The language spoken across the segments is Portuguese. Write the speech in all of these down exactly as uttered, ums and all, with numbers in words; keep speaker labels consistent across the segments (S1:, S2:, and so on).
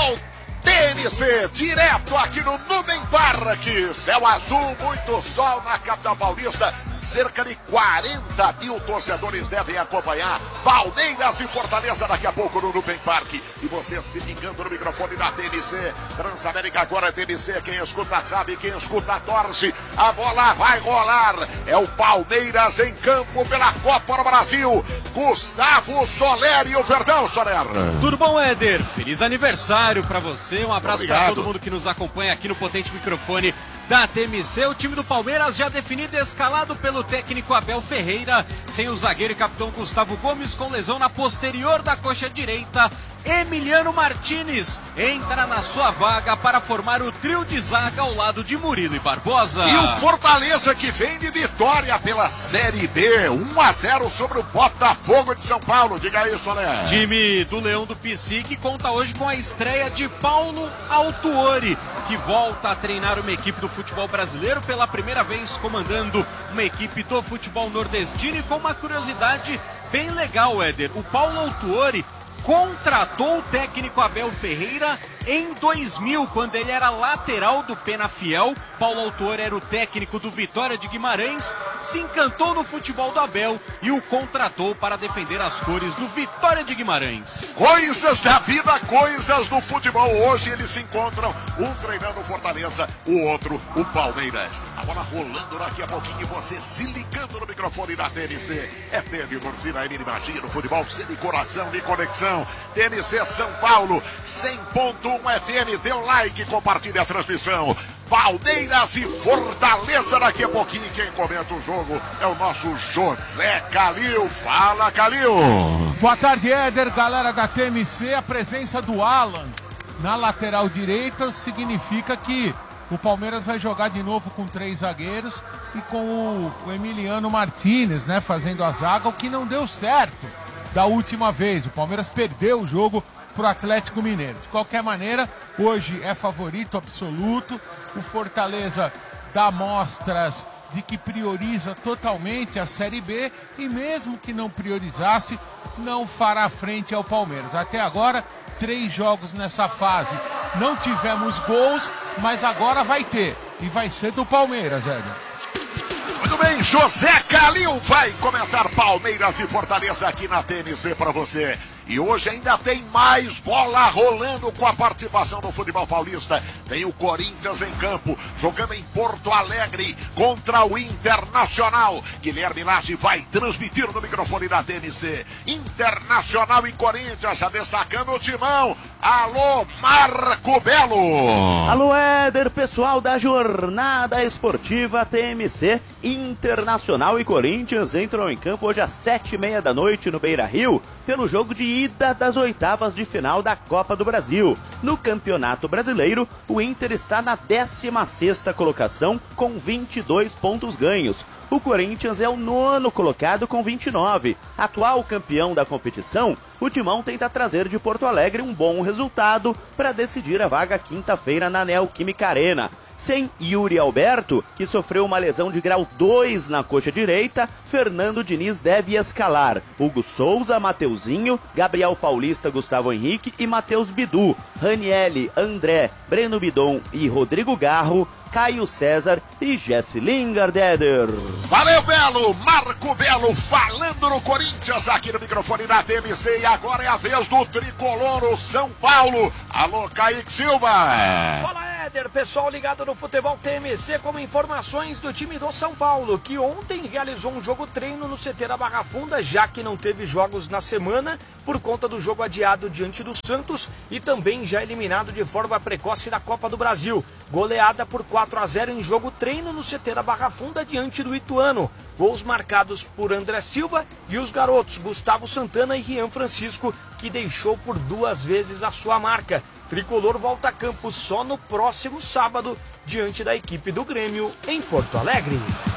S1: futebol T M C, direto aqui no Nubem Parque. Céu azul, muito sol na capital paulista. Cerca de quarenta mil torcedores devem acompanhar Palmeiras e Fortaleza daqui a pouco no Nubem Parque. E você se ligando no microfone da T M C. Transamérica agora é T M C. Quem escuta sabe, quem escuta torce. A bola vai rolar. É o Palmeiras em campo pela Copa do Brasil. Gustavo Soler e o Verdão, Soler.
S2: Tudo bom, Éder? Feliz aniversário para você. Um abraço para todo mundo que nos acompanha aqui no potente microfone da T M C. O time do Palmeiras já definido e escalado pelo técnico Abel Ferreira, sem o zagueiro e capitão Gustavo Gomes com lesão na posterior da coxa direita. Emiliano Martinez entra na sua vaga para formar o trio de zaga ao lado de Murilo e Barbosa.
S1: E o Fortaleza que vem de vitória pela Série B, um a zero sobre o Botafogo de São Paulo. Diga aí, Soler.
S2: Time do Leão do Psique conta hoje com a estreia de Paulo Autuori, que volta a treinar uma equipe do futebol brasileiro pela primeira vez, comandando uma equipe do futebol nordestino. E com uma curiosidade bem legal, Éder, o Paulo Autuori contratou o técnico Abel Ferreira em dois mil, quando ele era lateral do Penafiel. Paulo Autuori era o técnico do Vitória de Guimarães, se encantou no futebol do Abel e o contratou para defender as cores do Vitória de Guimarães.
S1: Coisas da vida, coisas do futebol. Hoje eles se encontram, um treinando o Fortaleza, o outro o Palmeiras. A bola rolando daqui a pouquinho, você se ligando no microfone da T M C. É T V Torcida, é Mini Magia no futebol, sem de coração, de conexão. T M C São Paulo, cem ponto um F M. Dê um like, compartilhe a transmissão. Palmeiras e Fortaleza daqui a pouquinho. Quem comenta o jogo é o nosso José Calil. Fala, Calil.
S3: Boa tarde, Éder, galera da T M C. A presença do Alan na lateral direita significa que o Palmeiras vai jogar de novo com três zagueiros e com o, o Emiliano Martinez, né, fazendo a zaga, o que não deu certo da última vez. O Palmeiras perdeu o jogo para o Atlético Mineiro. De qualquer maneira, hoje é favorito absoluto. O Fortaleza dá mostras de que prioriza totalmente a Série B e mesmo que não priorizasse, não fará frente ao Palmeiras. Até agora, três jogos nessa fase. Não tivemos gols, mas agora vai ter. E vai ser do Palmeiras, Éder.
S1: Muito bem, José Calil vai comentar Palmeiras e Fortaleza aqui na T M C para você. E hoje ainda tem mais bola rolando com a participação do futebol paulista. Tem o Corinthians em campo, jogando em Porto Alegre contra o Internacional. Guilherme Lage vai transmitir no microfone da T M C. Internacional e Corinthians, já destacando o timão. Alô, Marco Belo.
S4: Alô, Éder, pessoal da Jornada Esportiva T M C. Internacional e Corinthians entram em campo hoje às sete e meia da noite no Beira-Rio, pelo jogo de ida das oitavas de final da Copa do Brasil. No Campeonato Brasileiro, o Inter está na décima sexta colocação com vinte e dois pontos ganhos. O Corinthians é o nono colocado com vinte e nove. Atual campeão da competição, o Timão tenta trazer de Porto Alegre um bom resultado para decidir a vaga quinta-feira na Neoquímica Arena. Sem Yuri Alberto, que sofreu uma lesão de grau dois na coxa direita, Fernando Diniz deve escalar Hugo Souza, Mateuzinho, Gabriel Paulista, Gustavo Henrique e Matheus Bidu, Ranielli, André, Breno Bidon e Rodrigo Garro, Caio César e Jesse Lingard, Éder.
S1: Valeu, Belo! Marco Belo falando no Corinthians aqui no microfone da T M C. E agora é a vez do tricolor, o São Paulo. Alô, Kaique Silva.
S5: Fala, Éder, pessoal ligado no Futebol T M C, como informações do time do São Paulo, que ontem realizou um jogo treino no C T da Barra Funda, já que não teve jogos na semana, por conta do jogo adiado diante do Santos e também já eliminado de forma precoce da Copa do Brasil. Goleada por quatro a zero em jogo treino no C T da Barra Funda diante do Ituano. Gols marcados por André Silva e os garotos Gustavo Santana e Rian Francisco, que deixou por duas vezes a sua marca. Tricolor volta a campo só no próximo sábado, diante da equipe do Grêmio em Porto Alegre.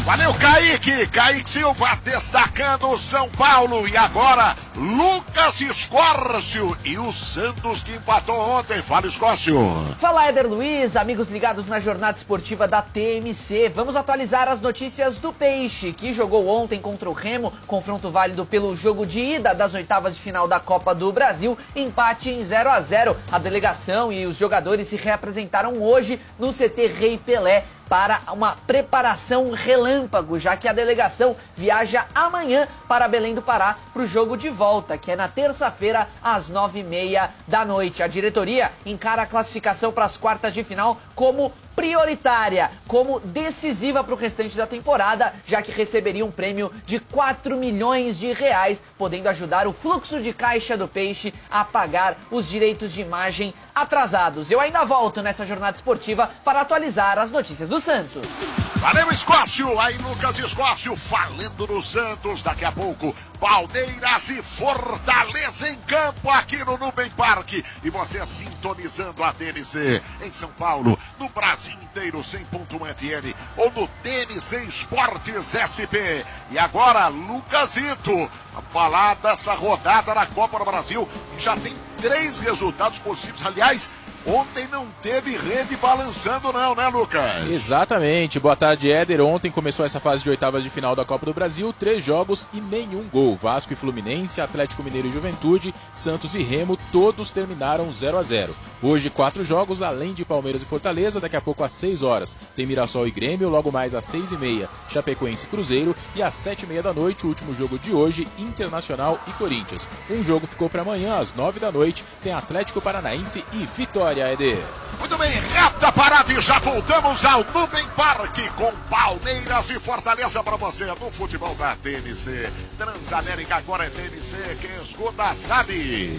S1: Valeu, Kaique. Kaique Silva destacando o São Paulo. E agora, Lucas Escórcio e o Santos que empatou ontem. Fala, Escórcio.
S6: Fala, Éder Luiz, amigos ligados na jornada esportiva da T M C. Vamos atualizar as notícias do Peixe, que jogou ontem contra o Remo, confronto válido pelo jogo de ida das oitavas de final da Copa do Brasil, empate em zero a zero. A delegação e os jogadores se reapresentaram hoje no C T Rei Pelé para uma preparação relâmpago, já que a delegação viaja amanhã para Belém do Pará para o jogo de volta, que é na terça-feira às nove e meia da noite. A diretoria encara a classificação para as quartas de final como prioritária, como decisiva para o restante da temporada, já que receberia um prêmio de quatro milhões de reais, podendo ajudar o fluxo de caixa do Peixe a pagar os direitos de imagem atrasados. Eu ainda volto nessa jornada esportiva para atualizar as notícias do Santos.
S1: Valeu, Escócio. Aí, Lucas Escócio falando do Santos. Daqui a pouco, Palmeiras e Fortaleza em campo aqui no Nubem Parque. E você sintonizando a T N C em São Paulo, no Brasil inteiro, cem ponto um F M ou no T N C Esportes S P. E agora, Lucasito, a falar dessa rodada na Copa do Brasil. Já tem três resultados possíveis. Aliás, ontem não teve rede balançando não, né, Lucas?
S7: Exatamente. Boa tarde, Éder. Ontem começou essa fase de oitavas de final da Copa do Brasil. Três jogos e nenhum gol. Vasco e Fluminense, Atlético Mineiro e Juventude, Santos e Remo, todos terminaram zero a zero. Hoje, quatro jogos, além de Palmeiras e Fortaleza. Daqui a pouco, às seis horas, tem Mirassol e Grêmio. Logo mais, às seis e meia, Chapecoense e Cruzeiro. E às sete e meia da noite, o último jogo de hoje, Internacional e Corinthians. Um jogo ficou para amanhã, às nove da noite. Tem Atlético Paranaense e Vitória. Eder.
S1: Muito bem, reta parada e já voltamos ao Nubem Parque com Palmeiras e Fortaleza para você no futebol da T N C. Transamérica agora é T N C, quem escuta sabe.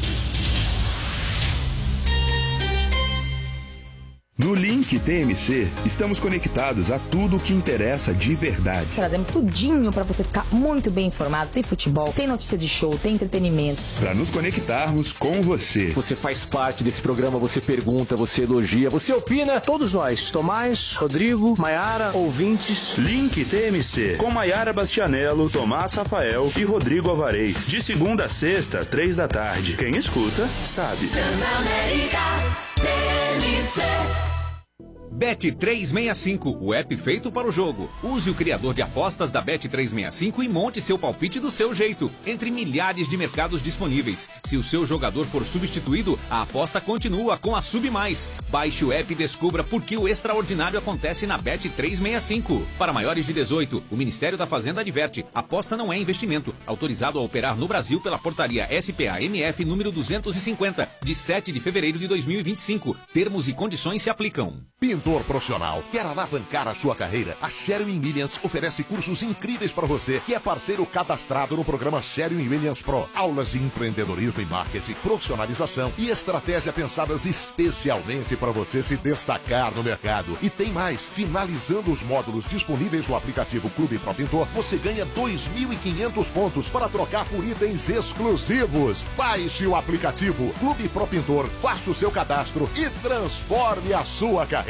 S8: No Link T M C, estamos conectados a tudo o que interessa de verdade.
S9: Trazemos tudinho para você ficar muito bem informado. Tem futebol, tem notícia de show, tem entretenimento.
S8: Para nos conectarmos com você.
S10: Você faz parte desse programa, você pergunta, você elogia, você opina.
S11: Todos nós, Tomás, Rodrigo, Maiara, ouvintes.
S8: Link T M C, com Maiara Bastianello, Tomás Rafael e Rodrigo Alvarez. De segunda a sexta, três da tarde. Quem escuta, sabe.
S12: Transamérica T M C. Bet trezentos e sessenta e cinco, o app feito para o jogo. Use o criador de apostas da Bet trezentos e sessenta e cinco e monte seu palpite do seu jeito, entre milhares de mercados disponíveis. Se o seu jogador for substituído, a aposta continua com a Sub Mais. Baixe o app e descubra por que o extraordinário acontece na Bet trezentos e sessenta e cinco. Para maiores de dezoito, o Ministério da Fazenda adverte: aposta não é investimento. Autorizado a operar no Brasil pela portaria S P A M F número duzentos e cinquenta, de sete de fevereiro de dois mil e vinte e cinco. Termos e condições se aplicam.
S13: Pintor profissional, quer alavancar a sua carreira? A Sherwin Williams oferece cursos incríveis para você, que é parceiro cadastrado no programa Sherwin Williams Pro. Aulas de empreendedorismo e marketing, profissionalização e estratégia pensadas especialmente para você se destacar no mercado. E tem mais, finalizando os módulos disponíveis no aplicativo Clube Pro Pintor, você ganha dois mil e quinhentos pontos para trocar por itens exclusivos. Baixe o aplicativo Clube Pro Pintor, faça o seu cadastro e transforme a sua carreira.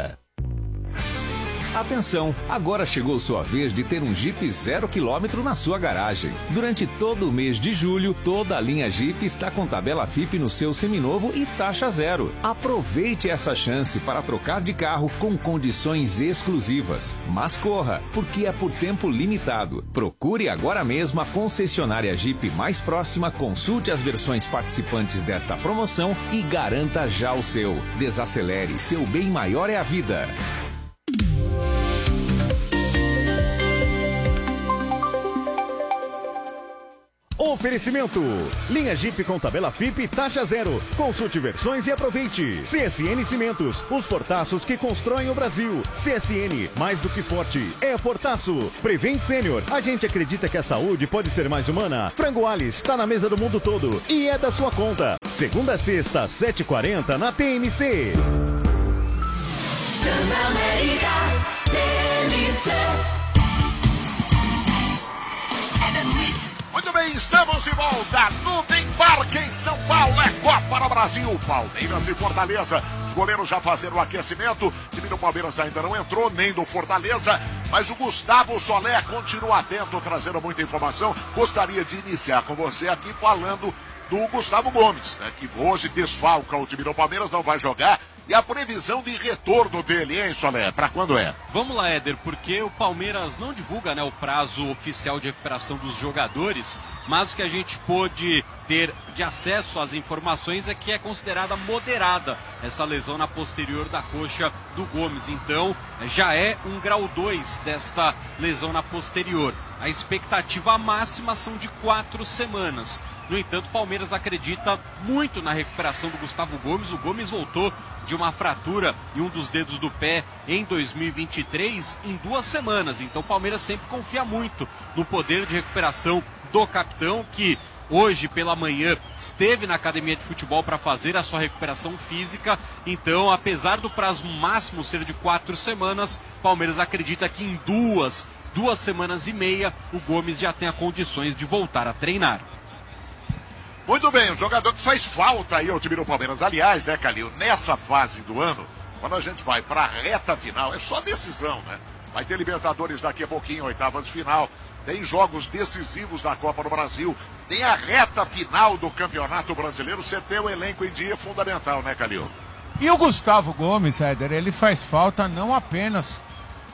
S12: Atenção, agora chegou sua vez de ter um Jeep zero quilômetro na sua garagem. Durante todo o mês de julho, toda a linha Jeep está com tabela F I P no seu seminovo e taxa zero. Aproveite essa chance para trocar de carro com condições exclusivas. Mas corra, porque é por tempo limitado. Procure agora mesmo a concessionária Jeep mais próxima, consulte as versões participantes desta promoção e garanta já o seu. Desacelere, seu bem maior é a vida.
S14: Oferecimento: linha Jeep com tabela F I P taxa zero. Consulte versões e aproveite. C S N Cimentos, os fortaços que constroem o Brasil. C S N, mais do que forte, é fortaço. Prevent Senior, a gente acredita que a saúde pode ser mais humana. Frango Alice, está na mesa do mundo todo e é da sua conta. Segunda a sexta, sete e quarenta na T M C.
S12: Transamérica T M C.
S1: Muito bem, estamos de volta no Nubem Parque em São Paulo. É Copa do Brasil. Palmeiras e Fortaleza. Os goleiros já fazendo o aquecimento. do Palmeiras ainda não entrou, nem do Fortaleza, mas o Gustavo Soler continua atento, trazendo muita informação. Gostaria de iniciar com você aqui falando do Gustavo Gomes, né, que hoje desfalca o time do Palmeiras, não vai jogar. E a previsão de retorno dele, hein, Soler? Para quando é?
S2: Vamos lá, Éder, porque o Palmeiras não divulga, né, o prazo oficial de recuperação dos jogadores, mas o que a gente pôde ter de acesso às informações é que é considerada moderada essa lesão na posterior da coxa do Gomes. Então, já é um grau dois desta lesão na posterior. A expectativa máxima são de quatro semanas. No entanto, o Palmeiras acredita muito na recuperação do Gustavo Gomes. O Gomes voltou de uma fratura em um dos dedos do pé em dois mil e vinte e três em duas semanas. Então o Palmeiras sempre confia muito no poder de recuperação do capitão, que hoje pela manhã esteve na academia de futebol para fazer a sua recuperação física. Então, apesar do prazo máximo ser de quatro semanas, o Palmeiras acredita que em duas, duas semanas e meia o Gomes já tenha condições de voltar a treinar.
S1: Muito bem, um jogador que faz falta aí ao time do Palmeiras. Aliás, né, Calil, nessa fase do ano, quando a gente vai para a reta final, é só decisão, né? Vai ter Libertadores daqui a pouquinho, oitavas de final, tem jogos decisivos da Copa do Brasil, tem a reta final do Campeonato Brasileiro. Você ter o elenco em dia é fundamental, né, Calil?
S3: E o Gustavo Gomes, Éder, ele faz falta não apenas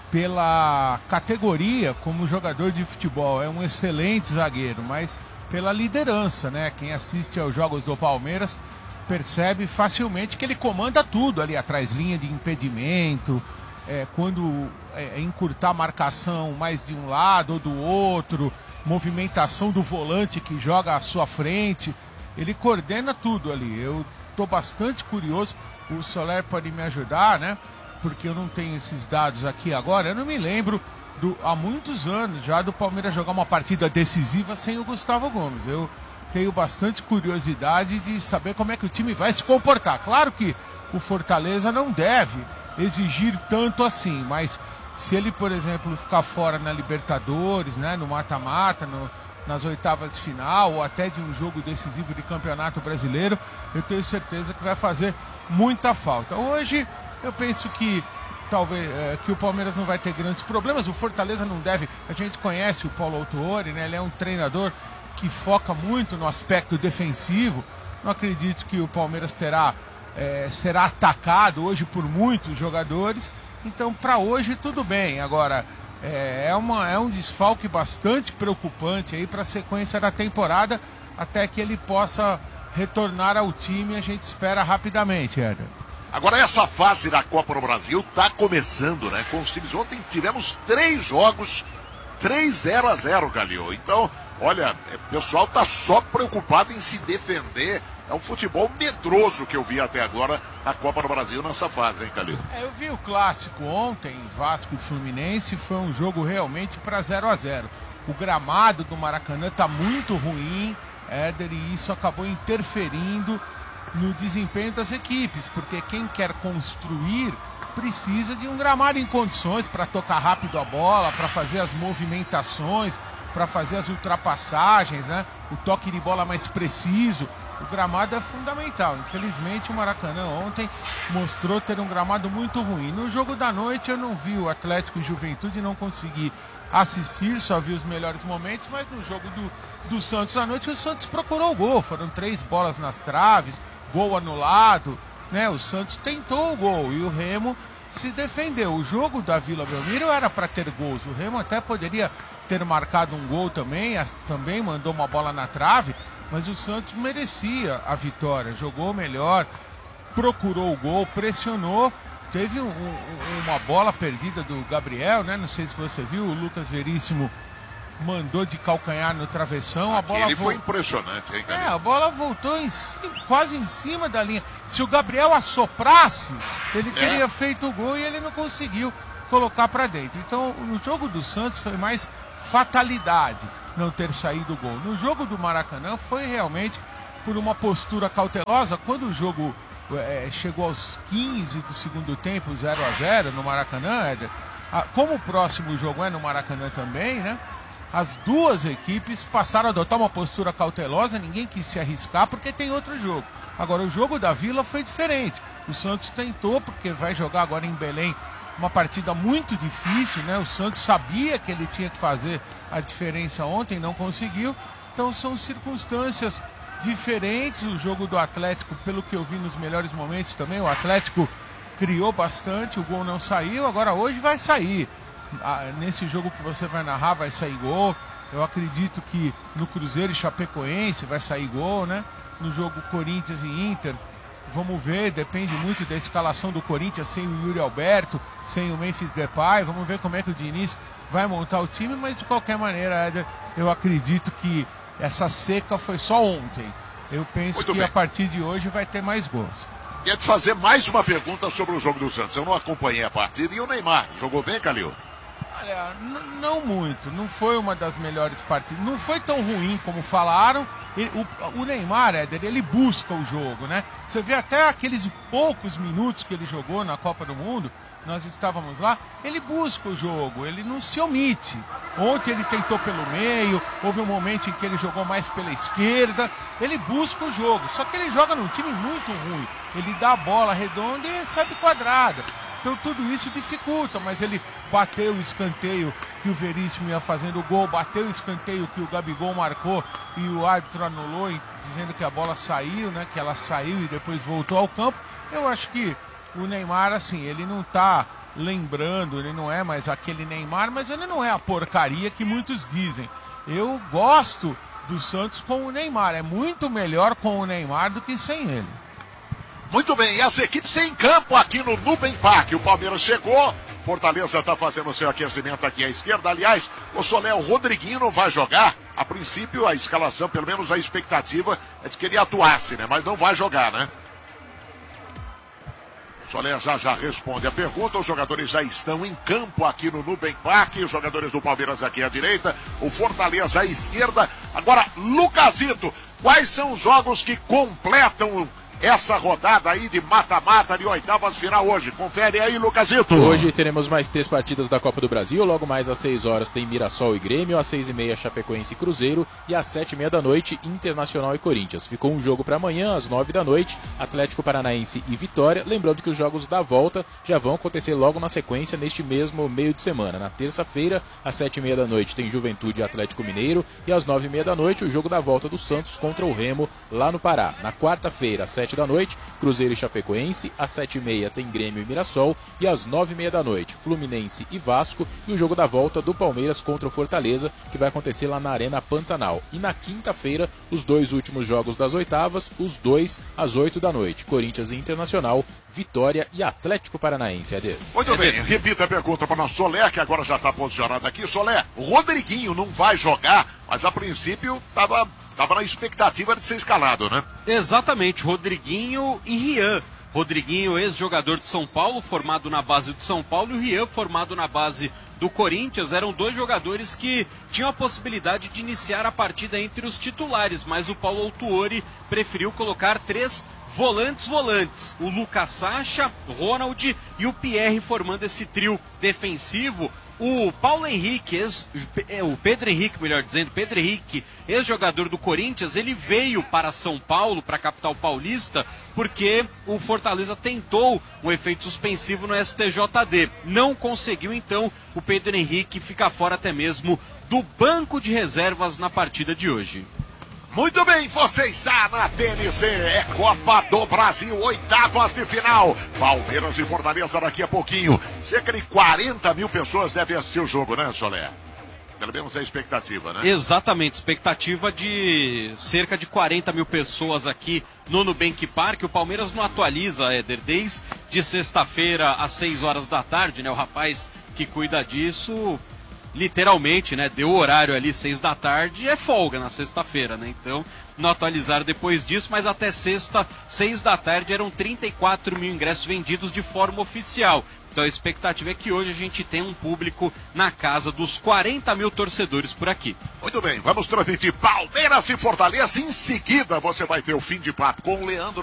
S3: pela categoria como jogador de futebol, é um excelente zagueiro, mas pela liderança, né? Quem assiste aos jogos do Palmeiras percebe facilmente que ele comanda tudo ali atrás, linha de impedimento, é, quando é, encurtar a marcação mais de um lado ou do outro, movimentação do volante que joga à sua frente, ele coordena tudo ali. Eu estou bastante curioso, o Soler pode me ajudar, né? Porque eu não tenho esses dados aqui agora, eu não me lembro Do, há muitos anos já do Palmeiras jogar uma partida decisiva sem o Gustavo Gomes. Eu tenho bastante curiosidade de saber como é que o time vai se comportar. Claro que o Fortaleza não deve exigir tanto assim, mas se ele, por exemplo, ficar fora na Libertadores, né, no mata-mata, no, nas oitavas de final, ou até de um jogo decisivo de Campeonato Brasileiro, eu tenho certeza que vai fazer muita falta. Hoje eu penso que talvez é, que o Palmeiras não vai ter grandes problemas. O Fortaleza não deve, a gente conhece o Paulo Autuori, né? Ele é um treinador que foca muito no aspecto defensivo. Não acredito que o Palmeiras terá é, será atacado hoje por muitos jogadores. Então, para hoje tudo bem. Agora é, é, uma, é um desfalque bastante preocupante aí para a sequência da temporada, até que ele possa retornar ao time. A gente espera rapidamente, Éder.
S1: Agora, essa fase da Copa do Brasil está começando, né? Com os times. Ontem tivemos três jogos, três zero a zero, Calil. Então, olha, o pessoal está só preocupado em se defender. É um futebol medroso que eu vi até agora na Copa do Brasil nessa fase, hein, Calil?
S3: É, eu vi o clássico ontem, Vasco e Fluminense, foi um jogo realmente para zero a zero. O gramado do Maracanã está muito ruim, Éder, e isso acabou interferindo no desempenho das equipes, porque quem quer construir precisa de um gramado em condições para tocar rápido a bola, para fazer as movimentações, para fazer as ultrapassagens, né? O toque de bola mais preciso. O gramado é fundamental. Infelizmente o Maracanã ontem mostrou ter um gramado muito ruim. No jogo da noite eu não vi o Atlético e Juventude, não consegui assistir, só vi os melhores momentos, mas no jogo do, do Santos à noite o Santos procurou o gol, foram três bolas nas traves, gol anulado, né? O Santos tentou o gol e o Remo se defendeu. O jogo da Vila Belmiro era para ter gols, o Remo até poderia ter marcado um gol também, também mandou uma bola na trave, mas o Santos merecia a vitória, jogou melhor, procurou o gol, pressionou. Teve um, um, uma bola perdida do Gabriel, né? Não sei se você viu, o Lucas Veríssimo mandou de calcanhar no travessão. A bola
S1: Ele
S3: vo...
S1: foi impressionante, hein, cara?
S3: É, a bola voltou em cima, quase em cima da linha. Se o Gabriel assoprasse, ele é. teria feito o gol e ele não conseguiu colocar para dentro. Então, no jogo do Santos foi mais fatalidade não ter saído o gol. No jogo do Maracanã foi realmente por uma postura cautelosa. Quando o jogo é, chegou aos quinze do segundo tempo, zero a zero no Maracanã, Éder, a, como o próximo jogo é no Maracanã também, né? As duas equipes passaram a adotar uma postura cautelosa, ninguém quis se arriscar porque tem outro jogo. Agora, o jogo da Vila foi diferente. O Santos tentou, porque vai jogar agora em Belém uma partida muito difícil, né? O Santos sabia que ele tinha que fazer a diferença ontem, não conseguiu. Então são circunstâncias diferentes. O jogo do Atlético, pelo que eu vi nos melhores momentos também, o Atlético criou bastante, o gol não saiu, agora hoje vai sair. Ah, nesse jogo que você vai narrar vai sair gol. Eu acredito que no Cruzeiro e Chapecoense vai sair gol, né? No jogo Corinthians e Inter, vamos ver, depende muito da escalação do Corinthians sem o Yuri Alberto, sem o Memphis Depay. Vamos ver como é que o Diniz vai montar o time, mas de qualquer maneira, Éder, eu acredito que essa seca foi só ontem. Eu penso
S1: Muito
S3: que
S1: bem.
S3: a partir de hoje vai ter mais gols.
S1: Quero te fazer mais uma pergunta sobre o jogo do Santos. Eu não acompanhei a partida. E o Neymar, jogou bem, Calil?
S3: Olha, n- não muito, não foi uma das melhores partidas, não foi tão ruim como falaram. Ele, o, o Neymar, Éder, ele busca o jogo, né? Você vê até aqueles poucos minutos que ele jogou na Copa do Mundo, nós estávamos lá, ele busca o jogo, ele não se omite. Ontem ele tentou pelo meio, houve um momento em que ele jogou mais pela esquerda, ele busca o jogo, só que ele joga num time muito ruim, ele dá a bola redonda e recebe quadrada. Então tudo isso dificulta, mas ele bateu o escanteio que o Veríssimo ia fazendo o gol, bateu o escanteio que o Gabigol marcou e o árbitro anulou, dizendo que a bola saiu, né? Que ela saiu e depois voltou ao campo. Eu acho que o Neymar, assim, ele não tá lembrando, ele não é mais aquele Neymar, mas ele não é a porcaria que muitos dizem. Eu gosto do Santos com o Neymar, é muito melhor com o Neymar do que sem ele.
S1: Muito bem, e as equipes em campo aqui no Nubem Park. O Palmeiras chegou, Fortaleza está fazendo o seu aquecimento aqui à esquerda. Aliás, o Solé, o Rodriguinho não vai jogar. A princípio, a escalação, pelo menos a expectativa, é de que ele atuasse, né? Mas não vai jogar, né? O Solé já já responde a pergunta. Os jogadores já estão em campo aqui no Nubem Park. Os jogadores do Palmeiras aqui à direita, o Fortaleza à esquerda. Agora, Lucasito, quais são os jogos que completam essa rodada aí de mata-mata de oitavas de final hoje? Confere aí, Lucasito.
S7: Hoje teremos mais três partidas da Copa do Brasil. Logo mais às seis horas tem Mirassol e Grêmio, às seis e meia Chapecoense e Cruzeiro e às sete e meia da noite Internacional e Corinthians. Ficou um jogo para amanhã, às nove da noite, Atlético Paranaense e Vitória. Lembrando que os jogos da volta já vão acontecer logo na sequência neste mesmo meio de semana. Na terça-feira, às sete e meia da noite tem Juventude e Atlético Mineiro e às nove e meia da noite o jogo da volta do Santos contra o Remo lá no Pará. Na quarta-feira, às sete da noite, Cruzeiro e Chapecoense, às sete e meia tem Grêmio e Mirassol e às nove e meia da noite Fluminense e Vasco e o jogo da volta do Palmeiras contra o Fortaleza, que vai acontecer lá na Arena Pantanal. E na quinta-feira, os dois últimos jogos das oitavas, os dois às oito da noite, Corinthians e Internacional, Vitória e Atlético Paranaense. Eder.
S1: Muito bem, repita a pergunta para o nosso Solé, que agora já está posicionado aqui. Solé, o Rodriguinho não vai jogar, mas a princípio estava tava na expectativa de ser escalado, né?
S2: Exatamente, Rodriguinho e Rian. Rodriguinho, ex-jogador de São Paulo, formado na base do São Paulo, e o Rian, formado na base do Corinthians. Eram dois jogadores que tinham a possibilidade de iniciar a partida entre os titulares, mas o Paulo Autuori preferiu colocar três volantes volantes, o Lucas Sacha, Ronald e o Pierre formando esse trio defensivo. O Paulo Henrique, ex, o Pedro Henrique, melhor dizendo, Pedro Henrique, ex-jogador do Corinthians, ele veio para São Paulo, para a capital paulista, porque o Fortaleza tentou um efeito suspensivo no S T J D. Não conseguiu, então, o Pedro Henrique fica fora até mesmo do banco de reservas na partida de hoje.
S1: Muito bem, você está na T N C, é Copa do Brasil, oitavas de final. Palmeiras e Fortaleza daqui a pouquinho. Cerca de quarenta mil pessoas devem assistir o jogo, né, Solé? Pelo menos é a expectativa, né?
S2: Exatamente, expectativa de cerca de quarenta mil pessoas aqui no Nubank Park. O Palmeiras não atualiza, Éder, desde sexta-feira às seis horas da tarde, né? O rapaz que cuida disso, literalmente, né? Deu o horário ali, seis da tarde, é folga na sexta-feira, né? Então, não atualizaram depois disso, mas até sexta, seis da tarde, eram trinta e quatro mil ingressos vendidos de forma oficial. Então a expectativa é que hoje a gente tenha um público na casa dos quarenta mil torcedores por aqui.
S1: Muito bem, vamos transmitir Palmeiras e Fortaleza. Em seguida você vai ter o fim de papo com o Leandro.